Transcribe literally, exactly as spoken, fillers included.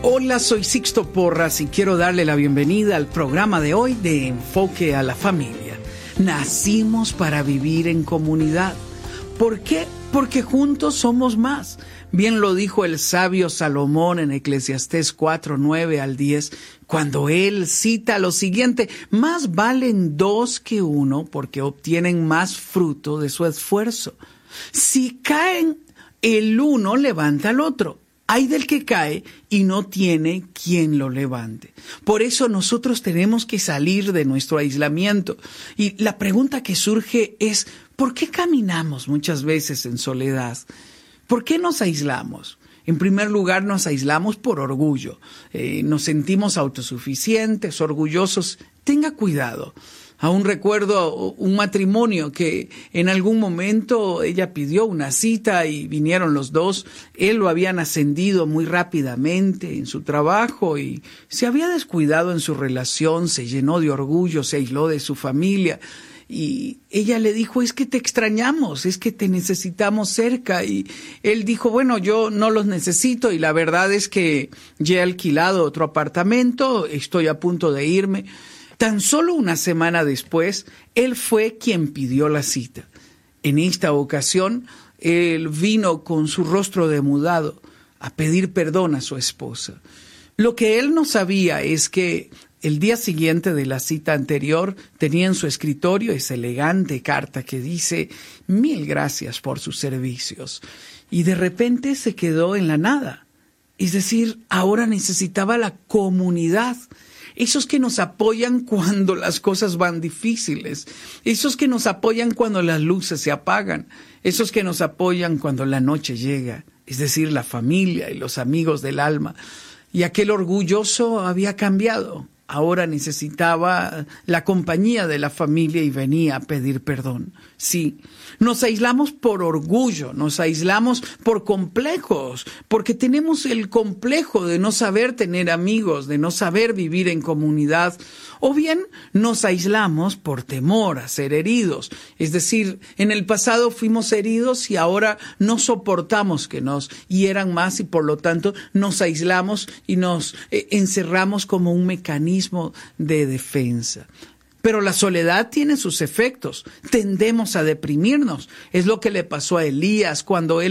Hola, soy Sixto Porras y quiero darle la bienvenida al programa de hoy de Enfoque a la Familia. Nacimos para vivir en comunidad. ¿Por qué? Porque juntos somos más. Bien lo dijo el sabio Salomón en Eclesiastés cuatro, nueve al diez, cuando él cita lo siguiente: más valen dos que uno porque obtienen más fruto de su esfuerzo. Si caen, el uno levanta al otro. Hay del que cae y no tiene quien lo levante. Por eso nosotros tenemos que salir de nuestro aislamiento. Y la pregunta que surge es, ¿por qué caminamos muchas veces en soledad? ¿Por qué nos aislamos? En primer lugar, nos aislamos por orgullo. Eh, nos sentimos autosuficientes, orgullosos. Tenga cuidado. Aún recuerdo un matrimonio que en algún momento ella pidió una cita y vinieron los dos. Él lo habían ascendido muy rápidamente en su trabajo y se había descuidado en su relación, se llenó de orgullo, se aisló de su familia. Y ella le dijo, es que te extrañamos, es que te necesitamos cerca. Y él dijo, bueno, yo no los necesito y la verdad es que ya he alquilado otro apartamento, estoy a punto de irme. Tan solo una semana después, él fue quien pidió la cita. En esta ocasión, él vino con su rostro demudado a pedir perdón a su esposa. Lo que él no sabía es que el día siguiente de la cita anterior tenía en su escritorio esa elegante carta que dice, mil gracias por sus servicios. Y de repente se quedó en la nada. Es decir, ahora necesitaba la comunidad. Esos que nos apoyan cuando las cosas van difíciles, esos que nos apoyan cuando las luces se apagan, esos que nos apoyan cuando la noche llega, es decir, la familia y los amigos del alma. Y aquel orgulloso había cambiado, ahora necesitaba la compañía de la familia y venía a pedir perdón. Sí, nos aislamos por orgullo, nos aislamos por complejos, porque tenemos el complejo de no saber tener amigos, de no saber vivir en comunidad, o bien nos aislamos por temor a ser heridos. Es decir, en el pasado fuimos heridos y ahora no soportamos que nos hieran más y por lo tanto nos aislamos y nos eh, encerramos como un mecanismo de defensa. Pero la soledad tiene sus efectos. Tendemos a deprimirnos. Es lo que le pasó a Elías cuando él